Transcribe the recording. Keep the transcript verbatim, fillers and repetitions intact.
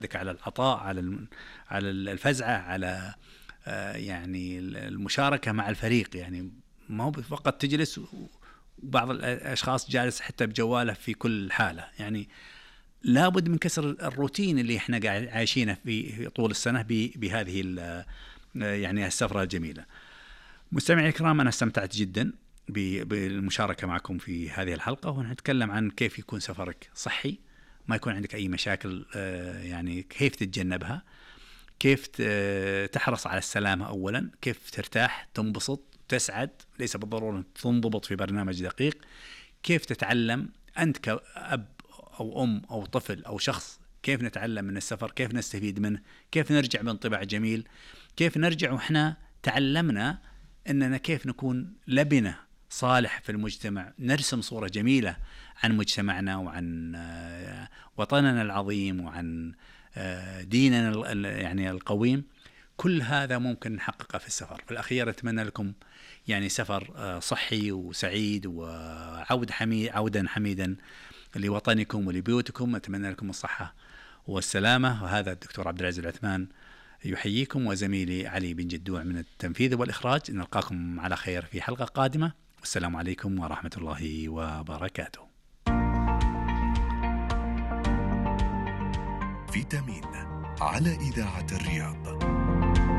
على العطاء، على على الفزعة، على يعني المشاركة مع الفريق. يعني ما هو فقط تجلس، وبعض الأشخاص جالس حتى بجواله في كل حالة. يعني لابد من كسر الروتين اللي احنا قاعد عايشينه في طول السنة بهذه يعني السفرة الجميلة. مستمعي الكرام، أنا استمتعت جدا بالمشاركة معكم في هذه الحلقة، ونتكلم عن كيف يكون سفرك صحي، ما يكون عندك أي مشاكل، يعني كيف تتجنبها، كيف تحرص على السلامة أولا، كيف ترتاح، تنبسط، تسعد، ليس بالضرورة تنضبط في برنامج دقيق، كيف تتعلم أنت كأب أو أم أو طفل أو شخص، كيف نتعلم من السفر، كيف نستفيد منه، كيف نرجع بانطباع جميل، كيف نرجع وإحنا تعلمنا أننا كيف نكون لبنة صالح في المجتمع، نرسم صورة جميلة عن مجتمعنا وعن وطننا العظيم وعن ديننا يعني القويم. كل هذا ممكن نحققه في السفر. في الأخير أتمنى لكم يعني سفر صحي وسعيد، وعود حميد عودا حميدا لوطنكم ولبيوتكم. أتمنى لكم الصحة والسلامة. وهذا الدكتور عبد العزيز العثمان يحييكم، وزميلي علي بن جدوع من التنفيذ والإخراج. نلقاكم على خير في حلقة قادمة، والسلام عليكم ورحمة الله وبركاته. فيتامين على إذاعة الرياض.